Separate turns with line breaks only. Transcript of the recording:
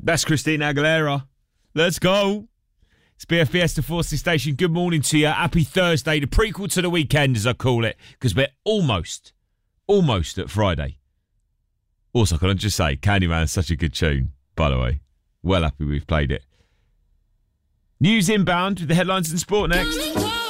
That's Christina Aguilera. Let's go. It's BFBS, the Forces Station. Good morning to you. Happy Thursday, the prequel to the weekend, as I call it, because we're almost at Friday. Also, can I just say, Candyman's such a good tune, by the way. Well happy we've played it. News inbound with the headlines and sport next.